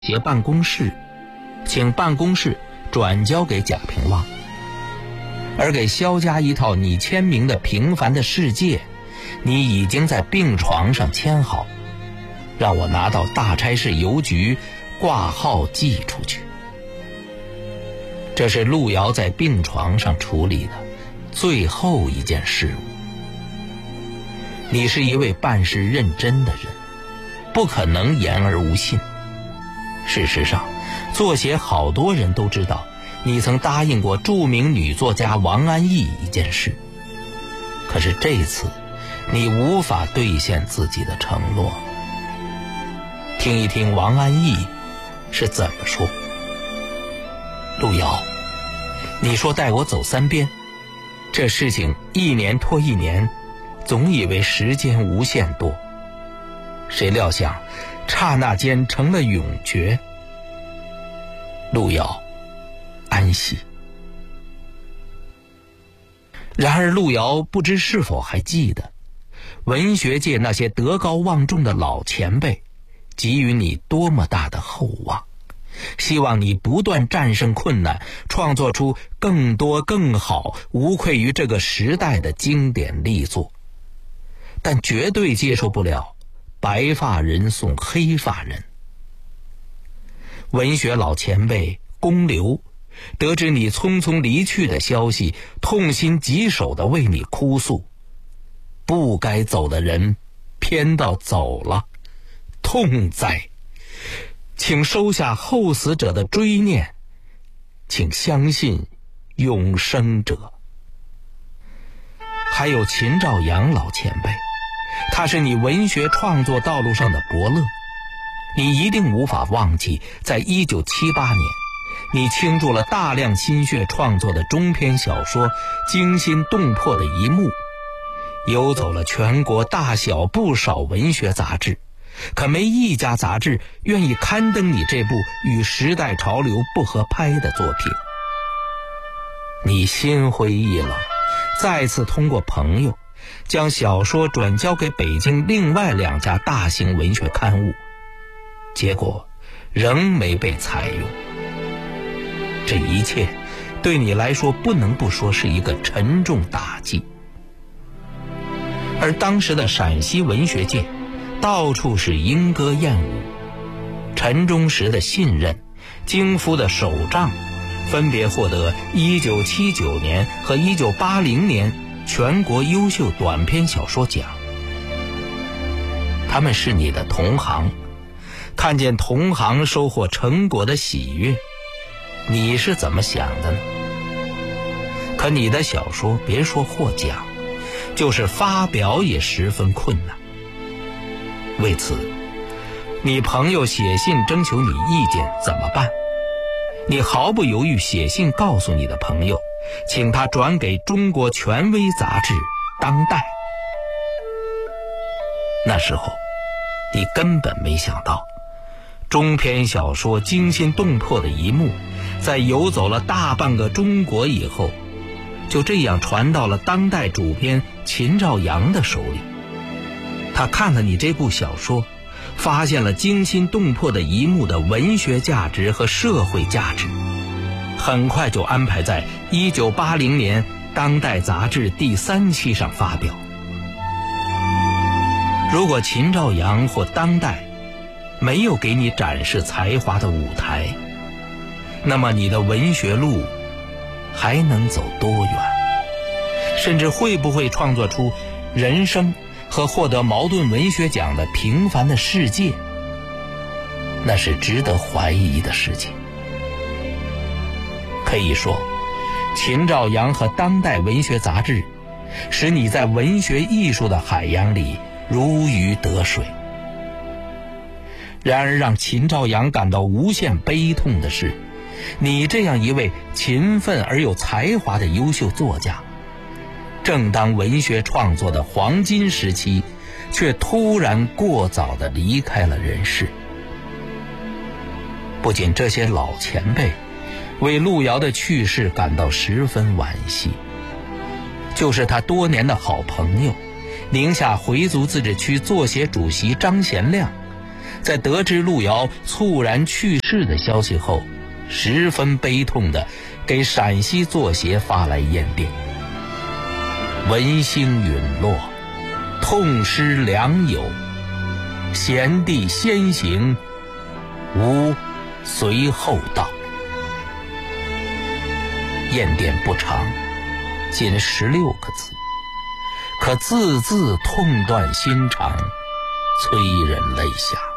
协办公室，请办公室转交给贾平凹。而给萧家一套你签名的《平凡的世界》，你已经在病床上签好，让我拿到大差市邮局挂号寄出去。这是路遥在病床上处理的最后一件事务。你是一位办事认真的人，不可能言而无信。事实上，作协好多人都知道你曾答应过著名女作家王安忆一件事，可是这次你无法兑现自己的承诺。听一听王安忆是怎么说。路遥，你说带我走3边，这事情一年拖一年，总以为时间无限多，谁料想刹那间成了永诀。路遥，安息。然而路遥不知是否还记得，文学界那些德高望重的老前辈给予你多么大的厚望，希望你不断战胜困难，创作出更多更好无愧于这个时代的经典力作，但绝对接受不了白发人送黑发人。文学老前辈龚留得知你匆匆离去的消息，痛心疾首地为你哭诉，不该走的人偏到走了，痛哉！请收下后死者的追念，请相信永生者。还有秦兆阳老前辈，他是你文学创作道路上的伯乐，你一定无法忘记，在1978年你倾注了大量心血创作的中篇小说《惊心动魄的一幕》，游走了全国大小不少文学杂志，可没一家杂志愿意刊登你这部与时代潮流不合拍的作品。你心灰意冷，再次通过朋友将小说转交给北京另外2家大型文学刊物，结果仍没被采用。这一切对你来说不能不说是一个沉重打击。而当时的陕西文学界到处是莺歌燕舞，陈忠实的信任，京夫的手杖，分别获得1979年和1980年全国优秀短篇小说奖。他们是你的同行，看见同行收获成果的喜悦，你是怎么想的呢？可你的小说别说获奖，就是发表也十分困难。为此，你朋友写信征求你意见怎么办？你毫不犹豫写信告诉你的朋友，请他转给中国权威杂志《当代》。那时候你根本没想到，中篇小说惊心动魄的一幕，在游走了大半个中国以后，就这样传到了当代主编秦兆阳的手里。他看了你这部小说，发现了惊心动魄的一幕的文学价值和社会价值，很快就安排在1980年当代杂志第3期上发表。如果秦兆阳或当代没有给你展示才华的舞台，那么你的文学路还能走多远？甚至会不会创作出人生和获得茅盾文学奖的《平凡的世界》，那是值得怀疑的事情。可以说，秦兆阳和当代文学杂志使你在文学艺术的海洋里如鱼得水。然而让秦兆阳感到无限悲痛的是，你这样一位勤奋而有才华的优秀作家，正当文学创作的黄金时期，却突然过早地离开了人世。不仅这些老前辈为路遥的去世感到十分惋惜，就是他多年的好朋友，宁夏回族自治区作协主席张贤亮， 在得知陆遥猝然去世的消息后，十分悲痛地给陕西作协发来唁电：闻星陨落，痛失良友，贤弟先行，吾随后到。唁电不长，仅16个字，可字字痛断心肠，催人泪下。